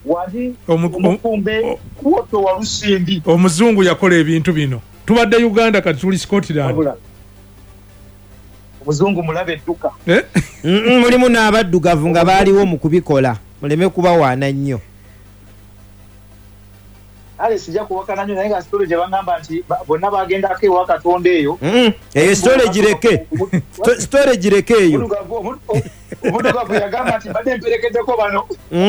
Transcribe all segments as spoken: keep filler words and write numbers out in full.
wadi omukumbe kuoto wa Lusindi omuzungu yakola ebintu bino tubadde Uganda kati tuli Scotland omuzungu mulabe duka eh mulimu n'abaddugavu nga baaliwo mu kubikola muleme kuba waana nnyo ale sija kuwakana nnyo naye nga story gye bangamba nti bonna bagenda ake wa Katonda eyo eyo story gireke story gireke eyo omudugavu yagamba nti badde mperekeddeko bano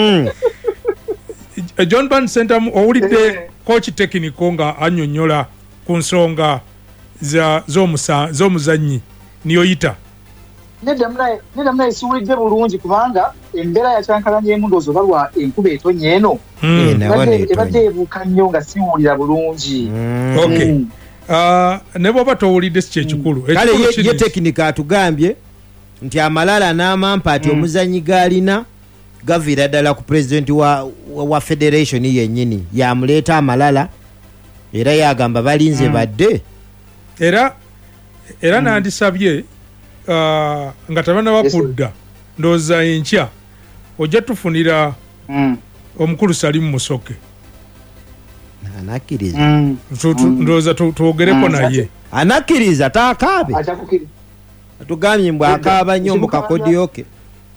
John Ban Center owulidde coach technical nga annyonnyola ku nsonga za z'omusa z'omuzannyi niyoyita nedamna nedamna isuwije bulungi kubanga embera ya cyankalanye emundozo balwa enkuba etonye eno ebadde ebuuka nnyo nga siwulira bulungi okay ah nebo batowulidde kye kikulu kale ye tekinika atugambye nti amalala n'amampa ati omuzannyi galina gavira ddala ku president wa wa federation yennyini yamuleeta amalala era yagamba balinze badde era era nandisabye Uh, nga tabana bapudda ndoza enkya ojja tufunira mm. omukulu Salimu Musoke anakiriza mm. ndoza tuogereko mm. naye anakiriza taakabe atugambye mbwa akaaba nnyo mu kakodioke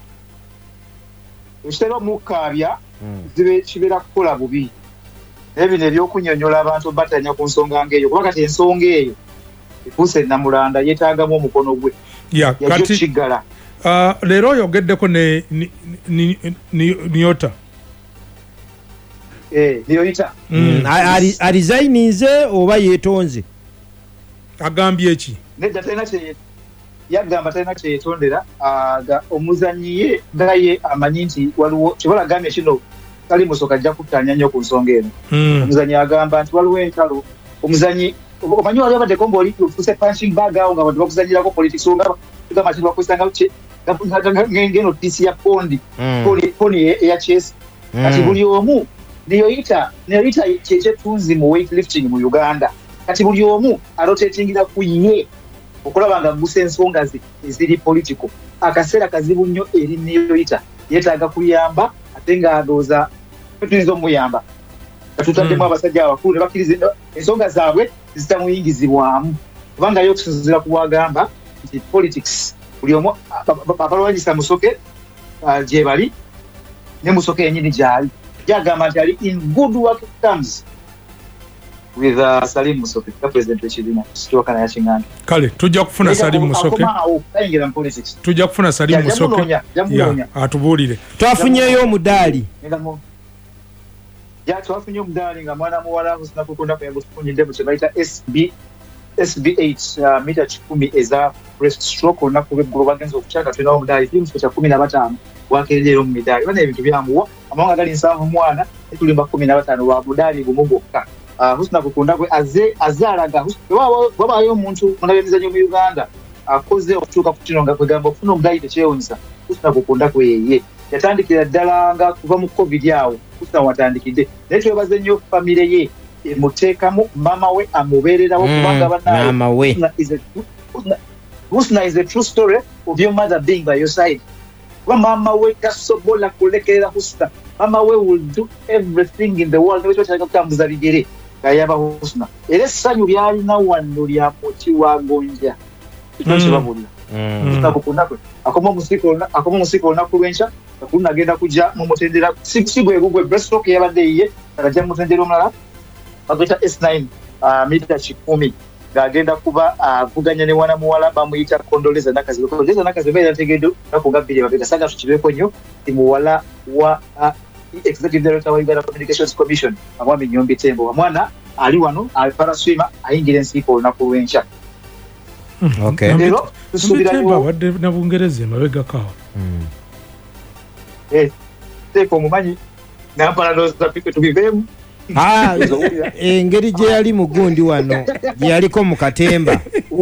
ekitero mukabya zibe kibera kukola bubi ebyo ebyokunyonyola abantu batanya ku nsonga ngeyo kuba kati ensonga eyo ekuse namulanda yetaagamu omukono gwe ya kati chigala uh lero yogeddeko ne ni, ni, ni, niota eh niyoita mm. ari resigninze oba yetonze agambye eki nedda tena che yagamba tena che yetondera aga omuzanyi ye ngaye amanyi nti waliwo kibola gambye kino kali Musoka jja kutanya nnyo ku nsonga eno mm. omuzanyi agamba nti waliwo entalo omuzanyi omanyi wali abadde kombo oli tufuse punching bag awo nga abantu bakuzanyirako politics nga kugamba nti bakusanga uche ngeno tisi ya pondi poni ya chess kati buli omu niyoyita niyoyita kyetunzi mu weightlifting mu Uganda kati buli omu arotatingira ku ye okulaba nga guse ensonga ziri political akaseera kazibu nnyo eri niyoyita yetaaga kuyamba ate nga adoza tulizo muyamba tutandemu abasajja abakulu bakirize ensonga zaabwe zitamuyingizibwamu kubanga yo kusuzira kuwagamba nti politics buli omu abalwanyisa Musoke gye bali ne Musoke yennyini gyali yagamba nti ali in good work terms with uh, Salim Musoke the president w'ekibiina kitwakana ya Kinganda kale tujja kufuna Salim Musoke tujja kufuna Salim Musoke atubuulire twafunyeyo omudaali ya twafunye omudali nga mwana muwala Husna Kukunda kwenye tufunye mu kibaita S B S B eight uh, mita kikumi eza breast stroke na kube bagenza okuchaka tuna omudali timu cha kumi na batano wakelero mu midali bana ebintu byamuwa amanga gali nsavu mwana tulimba kumi na batano wa budali gumugoka uh, Husna Kukunda kwe aze azalaga baba yo muntu munabemiza nyo mu Uganda akoze okutuka kutinonga kwegamba okufuna omudali tekyewunisa Husna Kukunda kwe yeye yatandikira ddala nga kuva mu covid yawo Husna watandikidde naye twebaze nnyo famire ye emuteekamu mama we amubeererawo kubanga banaye mama we Husna is a true story of your mother being by your side wa mama we tasobola kulekerera Husna mama we will do everything in the world which was kutambuza bigere kayaba Husna era essanyu lyalina wano lya muti wa gonja tukibabulira Husna Kukunda kwe akoma musiko na akoma musiko na kulwencha akuna agenda kuja mu mutendera sigwe gugwe breaststroke yabadde iye akaja mu mutendera omulala bagita S nine uh, mita kikumi agenda kuba avuganya uh, ne wana muwala bamuyita Kondoleza Nakazi Kondoleza Nakazi bera tegedo nakuga bili babega sanga tukibeko nnyo timuwala wa uh, executive director wa Uganda Communications Commission amwami Nyombi Tembo mwana ali wano alipara swima ayingira ensiko na kulwencha okay lero tusubirayo wadde na Bungereza mabega kawo mm. eh teko mumanyi na paradox za pike tubivemu ah engeri gye yali mugundi wano gye yaliko mu katemba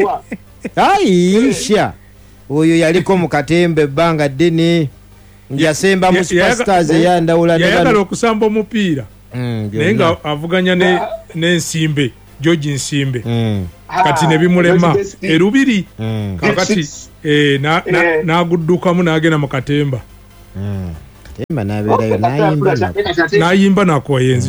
aisha oyo yaliko mu katemba ebbanga ddene yasemba mu superstars eyandawula yayagala okusamba omupiira naye nga avuganya n'ensimbe George Nsimbe kati ne bimulema erubiri kakati n'aguddukamu n'agenda mu katemba Temba nabeerayo nayimba nayimba nakoyenzi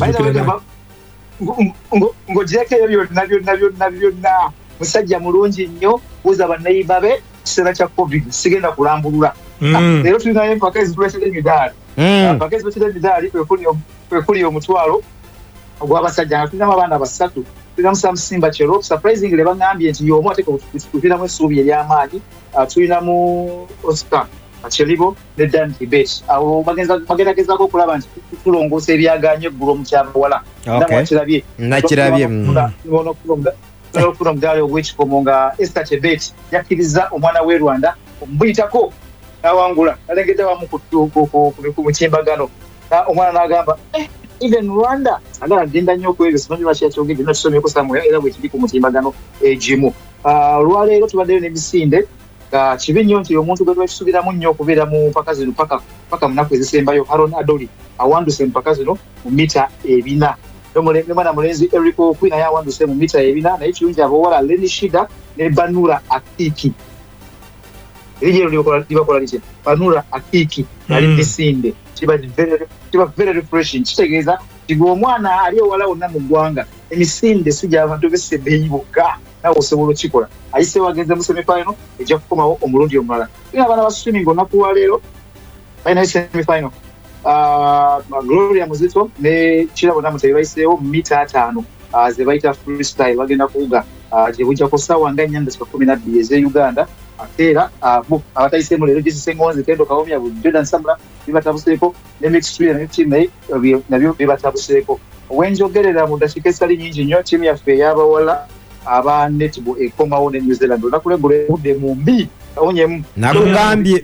ngo gyeko byonna byonna byonna byonna musajja mulungi nnyo buuza bannayiba be kiseera kya covid sigenda kulambulula leero tulinayo empaka ezitulesera emidaali empaka ezitulesera emidaali kwekuli omutwalo ogw'abasajja nga tulinamu abaana basatu tulinamu samusimba kyero surprisingly baŋŋambye nti y'omu ate tulinamu essuubi ery'amaanyi tulinamu oscar Achelibo ne Dan Tibet awo bagendagezaako okulaba nti tulongoosa ebyaganye eggulu omukyabawala nakirabye nakirabye okufuna omudaala ogw'ekikomo nga Esther Chebet yakkiriza omwana w'e Rwanda omuyitako n'awangula nalengedde wamu ku mukimbagano omwana n'agamba even Rwanda agala genda nnyo okwebyo simanyi lwaki yakyogedde nakisomyeko samwe era bwe kiri ku mutimbagano egimu olwaleero tubaddeyo n'emisinde nga kibi nnyo nti omuntu gwe twekisubiramu nnyo okubeera mu mpaka zino paka munaku ezisembayo Haron Adoli awanduse mu mpaka zino mu mita ebina ne mwana mulenzi Erico Queen naye awanduse mu mita ebina naye kirungi abawala Leni Shida ne Banura Akiki erijero libakola litya Banura Akiki ali misinde kiba very refreshing kitegeeza tigwe omwana ali owala wonna mu ggwanga emisinde sijja abantu besebeeyi bokka nawe osobola okikola ayise wagenze mu semifinal ejja kukomawo omulundi omulala ina abaana ba swimming olunaku lwaleero balina semifinal Gloria Muzito ne Kirabo Namutale bayiseewo mu mita ataano ze bayita freestyle bagenda kuwuga gye bujjako ssaawa nga nnya ndasika kumi nabbiri ez'e Uganda ate era abatayiseemu leero Jessie Ngonzi Kendo Kawomya Jordan Samula bibatabuseeko ne mixed relay ne team naye nabyo bibatabuseeko wenjogerera mu ddakiika ezitali nnyingi nnyo ttiimu yaffe ey'abawala aba netball ekomawo ne New Zealand olunaku ebudde mu mbi kawonyemu nakugambye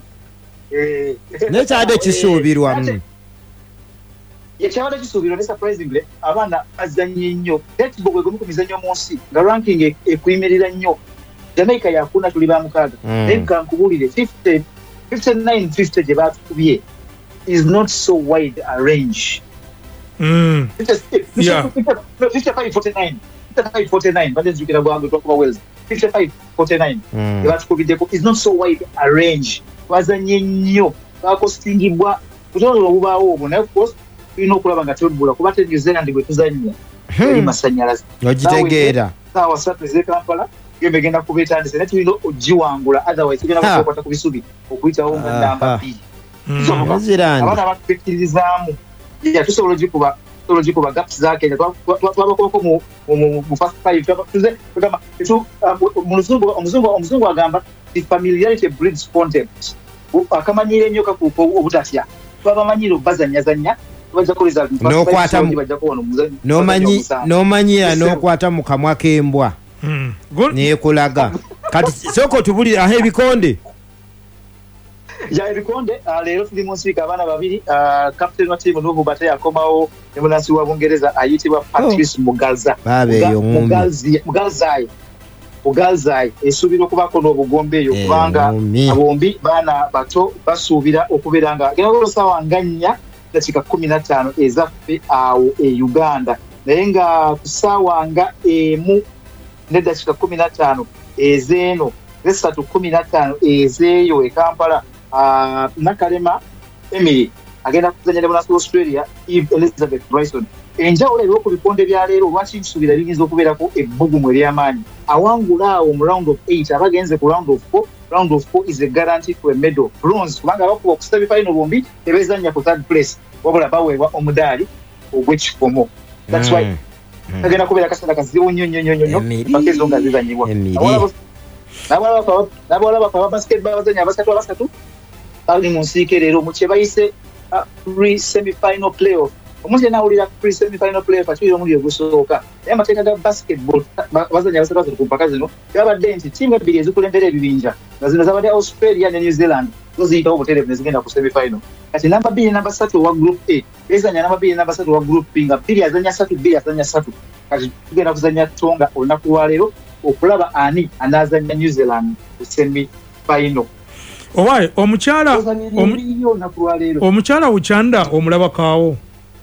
nekyadde kisuubirwa yekyabadde kisuubirwa ne surprisingly abaana bazannye nnyo netball gwe gumu ku mizannyo mu nsi nga ranking ekuyimirira nnyo Jamaica yakuna tuli ba mukaaga naye nkankubuulire fifty-nine fifty gye batukubye is not so wide a range fifty-five forty-nine fifty-five forty-nine banezukira bwangu twakuba Wales fifty-five forty-nine ebatukubiddeko is not so wide a range bazanye nnyo bakostingibwa kutono obubaawo obwo naye course tulina okulaba nga tebula kuba te New Zealand gwe tuzannya eri masanyalaze ogitegeera saawa ssatu ez'e Kampala gembe genda kubetandise naye tulina ogiwangula otherwise tugenda kukwata ku bisubi okuyitawo nga namba bbiri abaana batukkiririzaamu tusobola ogikuba tusobola ogikuba gaps za Kenya twabakobako mu first five omuzungu agamba familiarity breeds contempt akamanyire nnyo kakuuka obutatya twabamanyire obazanyazanya n'omanyira n'okwata mu kamwa k'embwa nekulaga kati soko tubulira aho ebikonde ya ebikonde leero tuli mu nsiika abaana babiri captain wa tiimu Nuhu Bate akomawo ne munansi wa Bungereza ayitibwa Patrice Mugalza Mugalzai Mugalzai esuubira okubaako n'obugombe eyo kubanga abombi baana bato basuubira okubeera nga agenda ssaawa nga nnya dakiika kumi na ttaano ezaffe awo e Uganda naye nga ku ssaawa nga emu n'eddakiika kumi na ttaano ezeeno n'essatu kumi na ttaano ezeeyo e Kampala Nakalema Emily agenda kuzannya ne Bunansi Australia Eve Elizabeth Bryson enjawulo eriwo ku bikonde bya leero lwaki nsuubira biyinza okubeerako ebbugumu ery'amaanyi awangula awo mu round of eight abagenze ku round of four round of four is a guarantee for a medal bronze kubanga abakuba ku semi-final bombi tebezannya ku third place wabula baweebwa omudaali ogw'ekikomo that's why agenda kubeera kaseera kazibu nnyo nnyo nnyo nnyo mpaka ezo nga zizanyibwa n'abawala bafa aba basketball abazannya abasatu abasatu bali mu nsiike leero mu kye bayise pre semi-final playoff omuntu yenna awulira pre semi-final playoff akiwira omuli ogusooka naye amateeka ga basketball abazannya abasatu abasatu ku mpaka zino gabadde nti ttiimu ebbiri ezikulembera ebibinja nga zino zabadde Australia ne New Zealand zo ziyitawo obutereevu ne zigenda ku semi-final kati namba bbiri namba ssatu owa group A bezannya namba bbiri namba ssatu owa group B nga bbiri azannya ssatu bbiri azannya ssatu kati tugenda kuzannya Tonga olunaku lwaleero okulaba ani anaazannya New Zealand ku semi-final. Owaye omukyala omukyala Uchanda omulabakaawo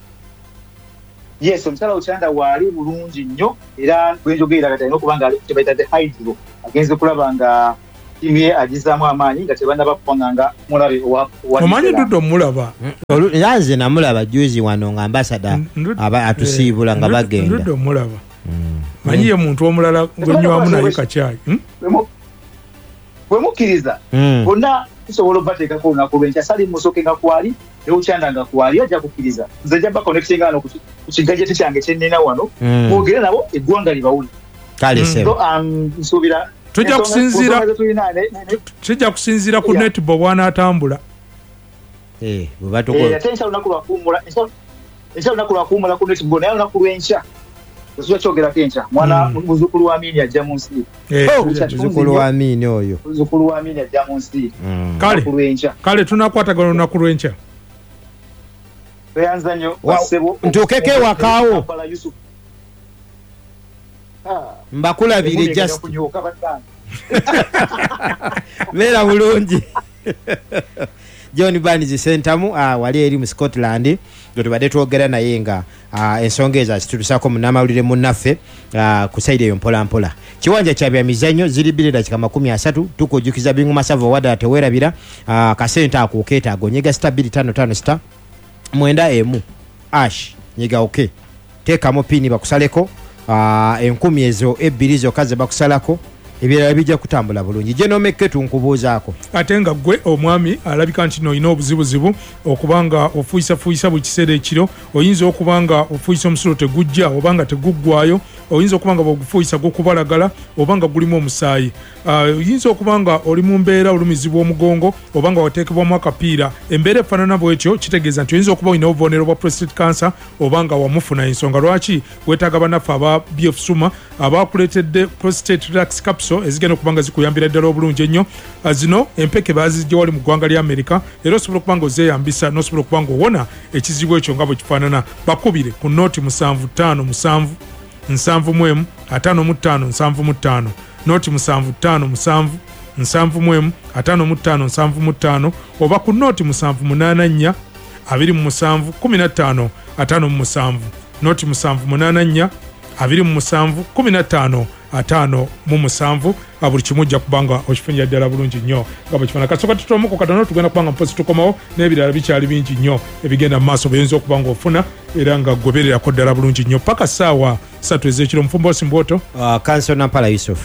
yes omukyala Uchanda waali bulungi nnyo era gwenjogerera kati alina okuba nga tebaita the hydro agenze kulaba nga timu ye agizaamu amaanyi nga tebannabapanganga mulabe omanyi Dudu omulaba nze namulaba juzi wano nga ambasada atusiibula nga bagenda Dudu omulaba manyi ye muntu omulala gwenywamu naye kacyayi bwe mukkiriza bonna tusobola obbateekako olunaku lw'enkya sali musoke nga kwali ewukyanda nga kwali ajja kukkiriza nze jja bakonektinga wano ku kigajeti kyange kyennina wano boogere nabo eggwanga libawuli kale nsuubira tujja kusinziira kijja kusinziira ku netball bw'anaatambula ate enkya lunaku lwakuwumula enkya lunaku lwakuwumula ku netball naye lunaku lw'enkya Tuwa chogerako enkya mwana muzukulu wa Amini ajja mu nsi muzukulu wa Amini oyo muzukulu wa Amini ajja mu nsi kale kale tunakwatagana lunaku lw'enkya beyanza nnyo basebo ntukeke wakaawo mbakulabire just beera bulungi John Barnes Sentamu ah wali eri mu Scotland tubadde twogera naye nga ensonga ezo zitutusako munamawulire munnaffe ku side eyo mpola mpola kiwanja kya bya mizanyo ziri bbiri dakika makumi asatu tukujukiza bingu masava wada tewerabira kasenta akukeeta agonyega star bbiri tano tano star mwenda emu ash nyiga okay teekamu pini bakusaleko enkumi ezo ebbiri zokka ze bakusalako ebirala bijja kutambula bulungi je nomeke tunkubuuzaako ate nga gwe omwami alabika nti no ina obuzibuzibu okubanga ofuisa fuisa buli kiseera ekiro oyinza okubanga ofuisa omusulo tegujja obanga teguggwayo oyinza okubanga bwogufuisa gukubalagala obanga gulimu omusaayi oyinza okubanga oli mu mbeera olumizibwa omugongo obanga wateekebwamu akapiira embeera efaanana bwetyo kitegeeza nti oyinza okuba olina obubonero bwa prostate cancer obanga wamufuna ensonga lwaki weetaaga bannaffe aba B F Suma abakuleetedde prostate relax capsule ezigenda okubanga zikuyambira ddala obulungi ennyo zino empeke baazijja wali mu ggwanga lya Amerika era osobola okubanga ozeeyambisa n'osobola okubanga owona ekizibu ekyo nga bwe kifaanana bakubire ku nooti musanvu ttaano musanvu nsanvu mu emu ataano mu ttaano nsanvu mu ttaano nooti musanvu ttaano musanvu nsanvu mu emu ataano mu ttaano nsanvu mu ttaano oba ku nooti musanvu munaana nnya abiri mu musanvu kumi na ttaano ataano mu musanvu nooti musanvu munaana nnya abiri mu musanvu kumi na ttaano ataano mu musanvu buli kimu ojja kubanga okifunira ddala bulungi nnyo nga bwe kifana kasooka tutomuko katono tugenda kubanga mpozi tukomawo n'ebirala bikyali bingi nnyo ebigenda mu maaso beyinza okubanga ofuna era nga gobererako ddala bulungi nnyo paka ssaawa ssatu ez'ekiro mufumbo Simbwoto Kanso Nampala Yusuf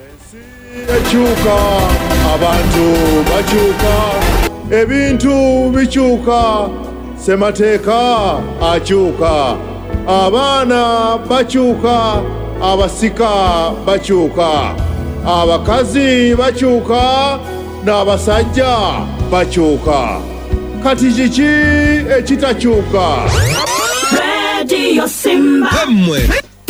ekyuka abantu bakyuka ebintu bikyuka Semateeka akyuka abaana bakyuka abasika bakyuka abakazi bakyuka n'abasajja bakyuka kati kiki ekitakyuka Radio Simba Hamwe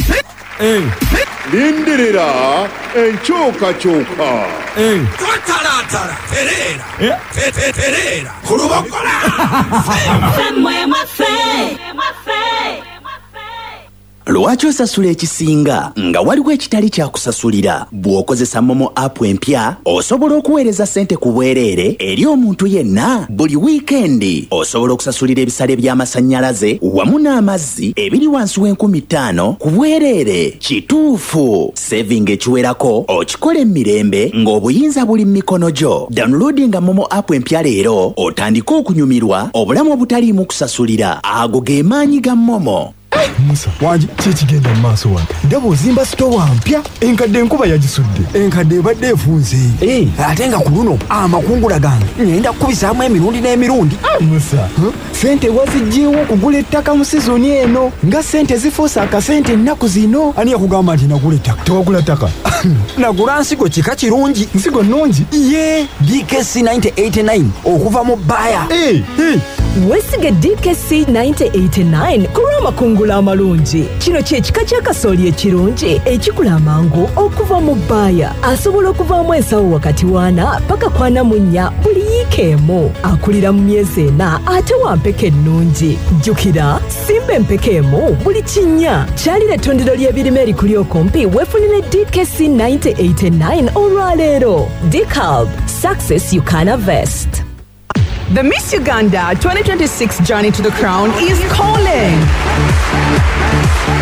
lindirira enkyukakyuka twatalatala terera terera kulubakola Hamwe mafe mafe Lwaki osasula ekisinga nga waliwo ekitali kyakusasulira bw'okozesa Momo app empya osobola okuweereza ssente ku bwereere eri omuntu yenna buli wiikendi osobola okusasulira ebisale by'amasannyalaze wamu n'amazzi ebiri wansi w'enkumi ttaano ku bwereere kituufu saving ekiwerako okikola emirembe ng'obuyinza buli mu mikono gyo downloadinga Momo app empya leero otandike okunyumirwa obulamu obutaliimu kusasulira ago ge maanyi ga Momo. Musa waji kikigenda mu maaso wange ndaba ozimba sitowa mpya enkadde enkuba yagisudde enkadde ebadde efunze eh ate nga ku luno amakungula gange ngenda kukubisaamu emirundi n'emirundi Musa sente waziggyewo okugula ettaka mu sizoni eno nga sente zifuusa akasente ennaku zino ani yakugamba nti nagula ettaka tewagula ttaka nagula nsigo kika kirungi nsigo nnungi ye D K C ninety eighty-nine okuva mu bbaya eh eh wesige D K C ninety eighty-nine kulwa makungula amalungi kino kyekika ky'akasooli ekirungi ekikula amangu okuva mu bbaya asobola okuvaamu ensawo wakati waana paka kwana mu nnya buli yiika emu akulira mu myezi ena ate wa mpeke ennungi jjukira simba empeke emu buli kinnya kyalira ettundiro ly'ebirime erikuli okumpi weefunire D K C ninety eighty-nine olwaleero D K A B Success You Can Harvest. The Miss Uganda twenty twenty-six journey to the crown is calling.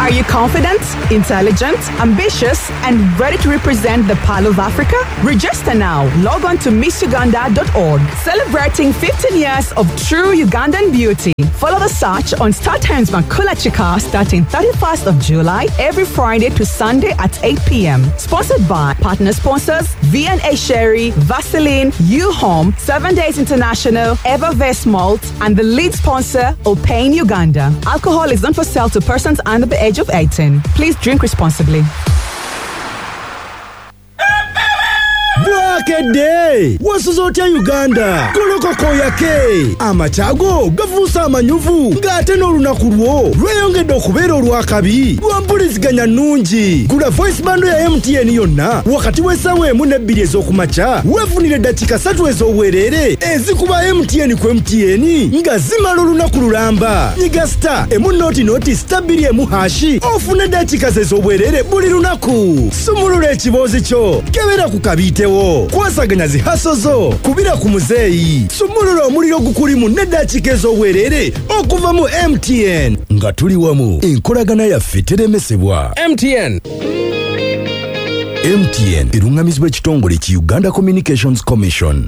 Are you confident, intelligent, ambitious, and ready to represent the Pearl of Africa? Register now. Log on to miss uganda dot org. Celebrating fifteen years of true Ugandan beauty. Follow the search on Star Times Makula Chika starting thirty-first of July every Friday to Sunday at eight p.m. Sponsored by partner sponsors V and A Sherry, Vaseline, U-Home, Seven Days International, Evervest Malt, and the lead sponsor, Opain Uganda. Alcohol is not for sale to persons under the age of eighteen. Please drink responsibly. Bwakedde wasuzotya Uganda kolokoko yake amachago gavuusa amanyuvu ng'ate n'olunaku lwo lweyongedde okubeera olwakabi lwampuliziganya nnungi. Gula voice bando ya M T N yonna wakati w'essaawa emu n'ebbiri ez'okumakya weefunire eddakiika ssatu ez'obwereere ezikuba M T N ku M T N nga zimala olunaku lulamba. Nyiga star emu nooti nooti star bbiri emu hashi ofune eddakiika ze ez'obwereere buli lunaku. Sumulula ekiboozi kyo kebera ku kabiitewo kwasaganya zihaso zo kubira ku muzeeyi. Sumulula omuliro gukulimu n'eddakiika ez'obwereere okuva mu M T N nga tuli wamu enkolagana yaffe teremesebwa. M T N M T N erungamizibwa ekitongole ki Uganda Communications Commission.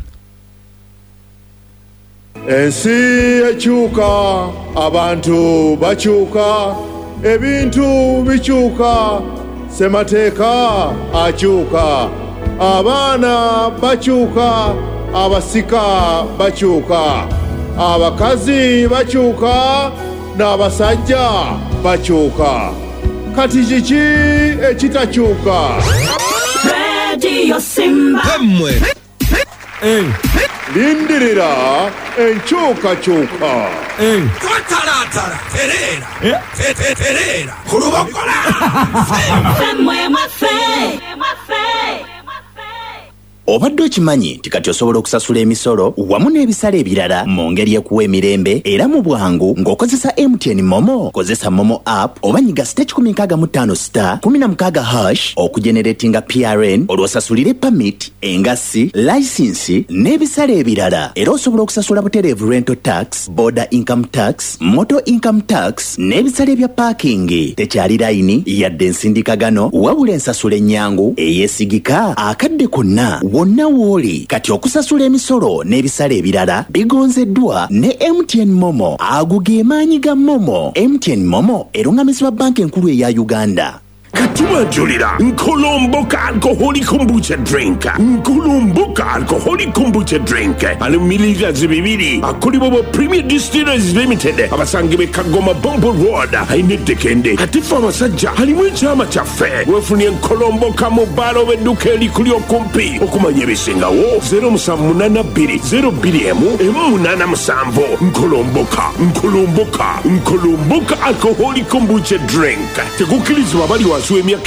Ensi ekyuka, abantu bakyuka, ebintu bikyuka, semateeka akyuka, abaana bakyuka, abasika bakyuka, abakazi bakyuka, n'abasajja bakyuka. Kati kiki ekitakyuka? Radio Simba. Emmwe lindirira enkyukakyuka. Twatalatala terera teteterera kulubokola Femme mwafe mwafe. Obadde okimanyi nti kati osobola okusasula emisolo wamu n'ebisale ebirala mu ngeri ekuwa emirembe era mu bwangu ng'okozesa M T N Momo. Kozesa Momo app oba nyiga star kumi nkaaga mu ttaano star kumi na mukaaga hash okugeneratinga P R N olwosasulire permit, engassi, license n'ebisale ebirala. Era osobola okusasula butereevu rental tax, border income tax, motor income tax n'ebisale ebya parking. Tekyali layini yadde ensindikagano wabula ensasula ennyangu eyeesigika akadde konna wonna wooli. Kati okusasula emisolo n'ebisale ebirala bigonzeddwa ne M T N Momo. Ago ge maanyi ga Momo. M T N Momo erungamizibwa banka enkulu eya Uganda. Katiwajulira Nkolomboka alcoholic kombucha drink. Nkolomboka alcoholic kombucha drink. Ali mililita bibiri akulibwa bo Premier Distillers Limited abasangibe Kagoma Bombo Road ainedekende. Katifa masajja halimu ekyama kyaffe wefunie Nkolomboka mu balo bedduka erikuli okumpi okumanya ebisingawo zero musanvu munaana bbiri zero bbiri emu emu munaana musanvu. Nkolomboka Nkolomboka Nkolomboka alcoholic kombucha drink. Tegukirizibwa bali wansi w'emyaka